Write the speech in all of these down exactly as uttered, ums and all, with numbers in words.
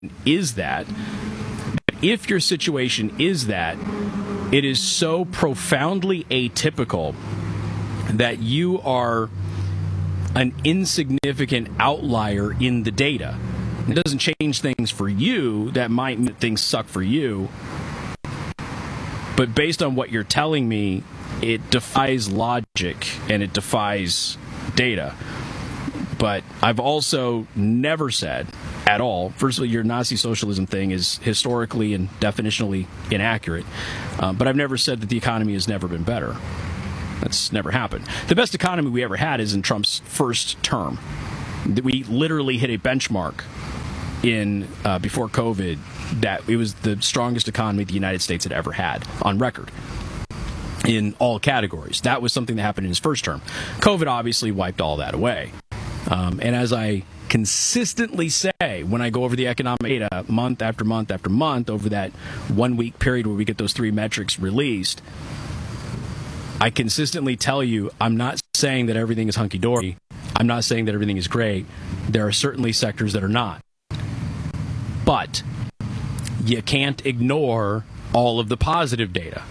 is that. If your situation is that, it is so profoundly atypical that you are an insignificant outlier in the data. It doesn't change things for you. That might mean things suck for you. But based on what you're telling me, it defies logic and it defies data. But I've also never said at all, first of all, your Nazi socialism thing is historically and definitionally inaccurate. Uh, but I've never said that the economy has never been better. That's never happened. The best economy we ever had is in Trump's first term. We literally hit a benchmark in uh, before COVID that it was the strongest economy the United States had ever had on record in all categories. That was something that happened in his first term. COVID obviously wiped all that away. Um, and as I consistently say when I go over the economic data month after month after month over that one-week period where we get those three metrics released, I consistently tell you I'm not saying that everything is hunky-dory. I'm not saying that everything is great. There are certainly sectors that are not. But you can't ignore all of the positive data.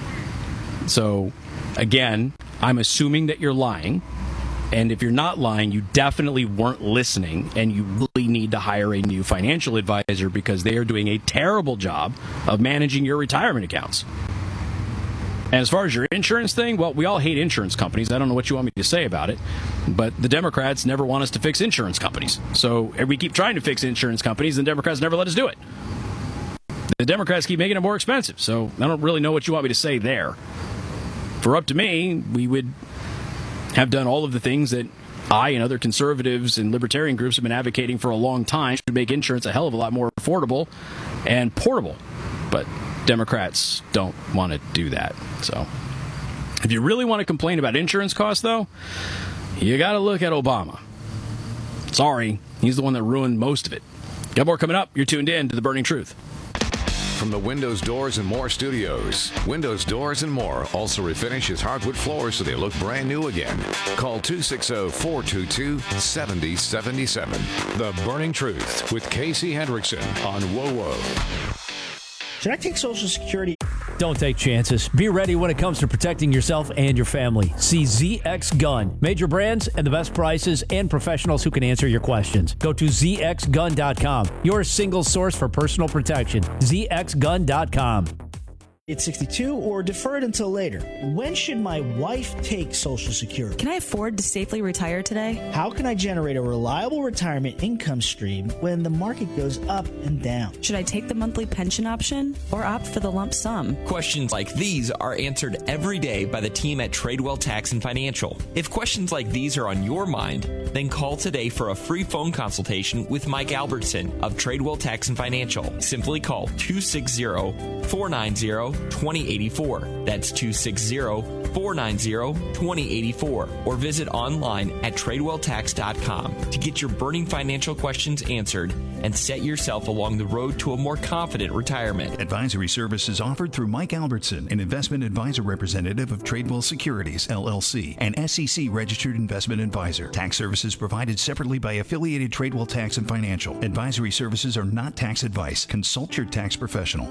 So, again, I'm assuming that you're lying. And if you're not lying, you definitely weren't listening, and you really need to hire a new financial advisor because they are doing a terrible job of managing your retirement accounts. And as far as your insurance thing, well, we all hate insurance companies. I don't know what you want me to say about it, but the Democrats never want us to fix insurance companies. So we keep trying to fix insurance companies, and the Democrats never let us do it. The Democrats keep making it more expensive, so I don't really know what you want me to say there. For up to me, we would have done all of the things that I and other conservatives and libertarian groups have been advocating for a long time to make insurance a hell of a lot more affordable and portable. But Democrats don't want to do that. So if you really want to complain about insurance costs, though, you got to look at Obama. Sorry, he's the one that ruined most of it. Got more coming up. You're tuned in to The Burning Truth. From the Windows, Doors, and More studios, Windows, Doors, and More also refinishes hardwood floors so they look brand new again. Call two six zero, four two two, seven zero seven seven. The Burning Truth with Casey Hendrickson on W O W O. Should I take Social Security? Don't take chances. Be ready when it comes to protecting yourself and your family. See Z X Gun. Major brands and the best prices and professionals who can answer your questions. Go to Z X gun dot com. Your single source for personal protection. Z X gun dot com. At sixty-two or defer it until later? When should my wife take Social Security? Can I afford to safely retire today? How can I generate a reliable retirement income stream when the market goes up and down? Should I take the monthly pension option or opt for the lump sum? Questions like these are answered every day by the team at Tradewell Tax and Financial. If questions like these are on your mind, then call today for a free phone consultation with Mike Albertson of Tradewell Tax and Financial. Simply call two six zero, four nine zero, two zero eight four. That's two six zero, four nine zero, two zero eight four. Or visit online at tradewell tax dot com to get your burning financial questions answered and set yourself along the road to a more confident retirement. Advisory services offered through Mike Albertson, an investment advisor representative of Tradewell Securities, L L C, an S E C registered investment advisor. Tax services provided separately by affiliated Tradewell Tax and Financial. Advisory services are not tax advice. Consult your tax professional.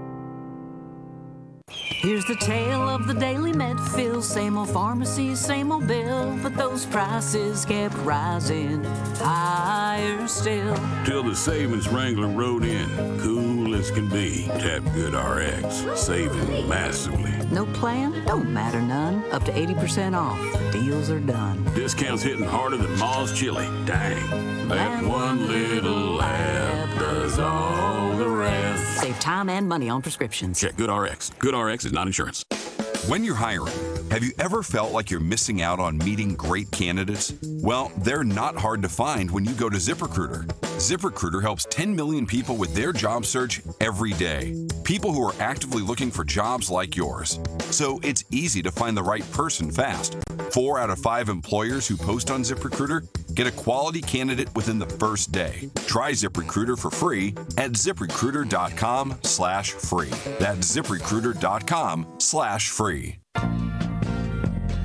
Here's the tale of the daily Medfill. Same old pharmacy, same old bill, but those prices kept rising higher still. Till the savings wrangler rode in, cool as can be. Tap GoodRx, saving massively. No plan? Don't matter none. Up to eighty percent off. Deals are done. Discounts hitting harder than Ma's chili. Dang, that one little app does all the rest. Save time and money on prescriptions. Check GoodRx. GoodRx is not insurance. When you're hiring, have you ever felt like you're missing out on meeting great candidates? Well, they're not hard to find when you go to ZipRecruiter. ZipRecruiter helps ten million people with their job search every day. People who are actively looking for jobs like yours. So it's easy to find the right person fast. Four out of five employers who post on ZipRecruiter get a quality candidate within the first day. Try ZipRecruiter for free at ZipRecruiter.com slash free. That's ZipRecruiter.com slash free.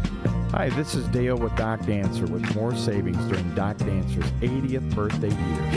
Hi, this is Dale with Doc Dancer with more savings during Doc Dancer's eightieth birthday year.